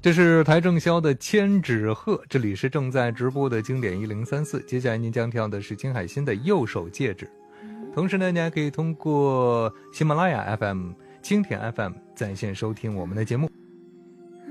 这是台正宵的千纸鹤，这里是正在直播的经典1034。接下来您将听到的是金海心的右手戒指。同时呢，你还可以通过喜马拉雅 FM、蜻蜓 FM 在线收听我们的节目。